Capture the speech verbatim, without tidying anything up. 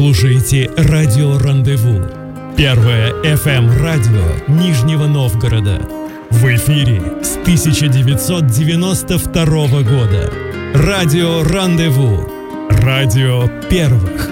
Слушайте радио «Рандеву». Первое эф эм-радио Нижнего Новгорода. В эфире с тысяча девятьсот девяносто второго года. Радио «Рандеву». Радио первых.